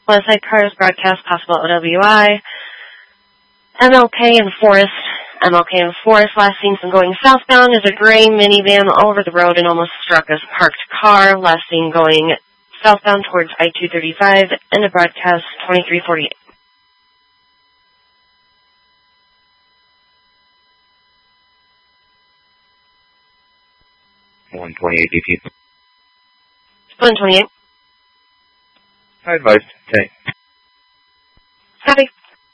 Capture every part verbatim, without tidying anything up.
Westside Cars broadcast possible O W I. M L K and Forest. M L K and Forest, last seen from going southbound is a gray minivan over the road and almost struck a parked car. Last seen going southbound towards I two thirty-five. End of broadcast twenty-three forty-eight. one twenty-eight D T. one twenty-eight. I advise. Okay. Copy.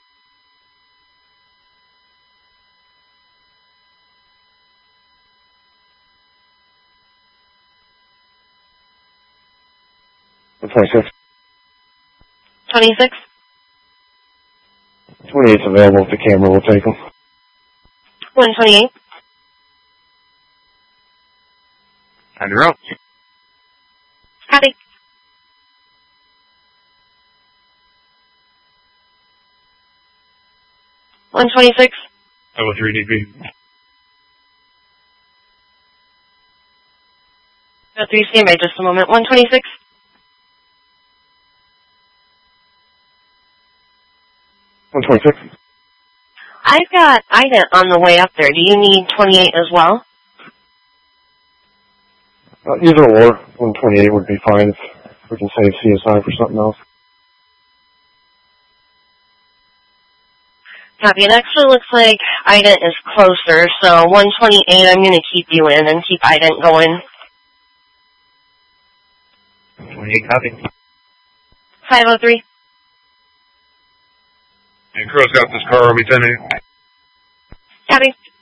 twenty-six. twenty-six. twenty-eight's available if the camera will take them. one twenty-eight. On your route. Copy. one twenty-six. I will three D P. Go three, stand by just a moment. one twenty-six. one twenty-six. I've got I D E N on the way up there. Do you need twenty-eight as well? Uh, either or. one twenty-eight would be fine if we can save C S I for something else. Copy. It actually looks like I D E N is closer, so one twenty-eight I'm going to keep you in and keep I D E N going. twenty-eight copy. five oh three. And Crow's got this car, I'll be ten eight. Copy.